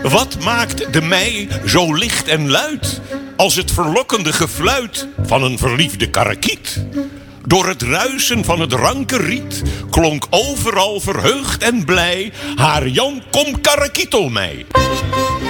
Wat maakt de mei zo licht en luid als het verlokkende gefluit van een verliefde karakiet? Door het ruisen van het ranke riet klonk overal verheugd en blij haar Jan kom karakietel mij.